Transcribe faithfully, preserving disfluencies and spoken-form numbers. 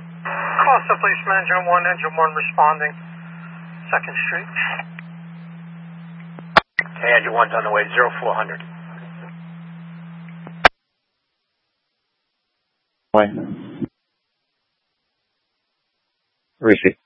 Costa Policeman, Engine one, Engine one responding. second Street. Hey, Engine one's on the way, zero four hundred. Way. Receive.